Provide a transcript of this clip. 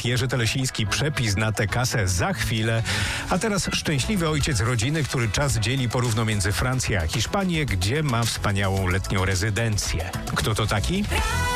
Jerzy Telesiński, przepis na tę kasę za chwilę. A teraz szczęśliwy ojciec rodziny, który czas dzieli porówno między Francję a Hiszpanię, gdzie ma wspaniałą letnią rezydencję. Kto to taki?